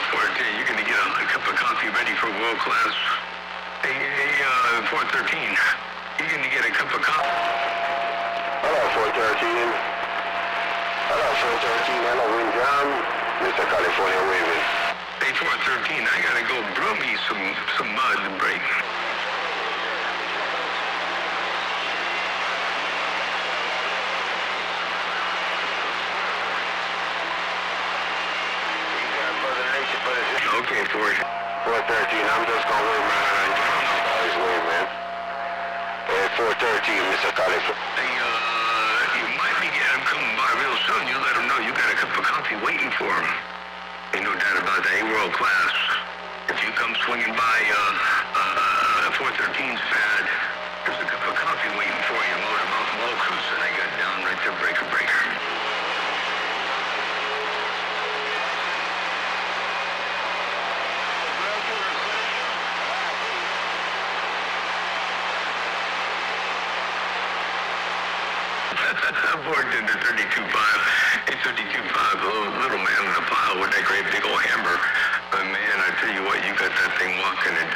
14, you're going to get a cup of coffee ready for world class. Hey, 413, you're going to get a cup of coffee. Hello, 413. Hello, 413. Hello, Windjam. Mr. California waving. Hey, 413, I got to go brew me some mud to break. Okay, 413, I'm just gonna wait, man. Always wait, man. Hey, 413, Mr. California. Hey, you might be getting him coming by real soon. You let him know you got a cup of coffee waiting for him. Ain't no doubt about that. Ain't world class. If you come swinging by 413's pad, there's a cup of coffee waiting for you. Motor Mouth Locus, and I got down right there, breaker. I've worked in the 32.5, a 32.5, little man in a pile with that great big old hammer. But man, I tell you what, you got that thing walking and